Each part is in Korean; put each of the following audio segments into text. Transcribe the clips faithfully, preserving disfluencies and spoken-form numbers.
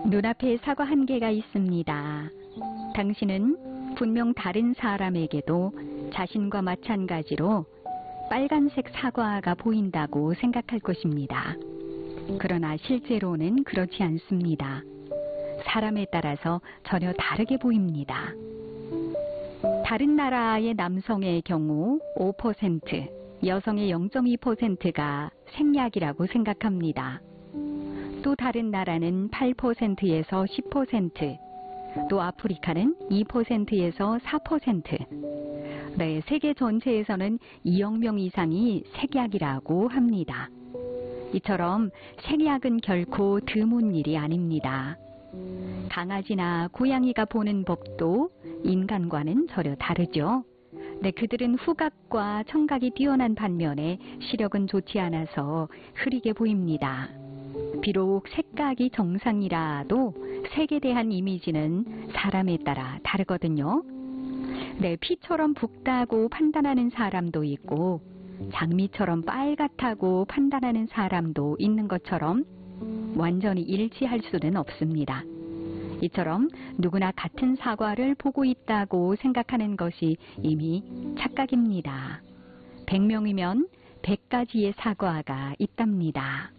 눈앞에 사과 한 개가 있습니다. 당신은 분명 다른 사람에게도 자신과 마찬가지로 빨간색 사과가 보인다고 생각할 것입니다. 그러나 실제로는 그렇지 않습니다. 사람에 따라서 전혀 다르게 보입니다. 다른 나라의 남성의 경우 오 퍼센트, 여성의 영 점 이 퍼센트가 생략이라고 생각합니다. 또 다른 나라는 팔 퍼센트에서 십 퍼센트, 또 아프리카는 이 퍼센트에서 사 퍼센트, 네, 세계 전체에서는 이억 명 이상이 색약이라고 합니다. 이처럼 색약은 결코 드문 일이 아닙니다. 강아지나 고양이가 보는 법도 인간과는 전혀 다르죠. 네, 그들은 후각과 청각이 뛰어난 반면에 시력은 좋지 않아서 흐리게 보입니다. 비록 색각이 정상이라도 색에 대한 이미지는 사람에 따라 다르거든요. 네, 피처럼 붉다고 판단하는 사람도 있고 장미처럼 빨갛다고 판단하는 사람도 있는 것처럼 완전히 일치할 수는 없습니다. 이처럼 누구나 같은 사과를 보고 있다고 생각하는 것이 이미 착각입니다. 백 명이면 백 가지의 사과가 있답니다.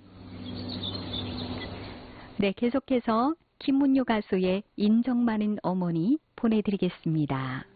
네, 계속해서 김문효 가수의 인정 많은 어머니 보내드리겠습니다.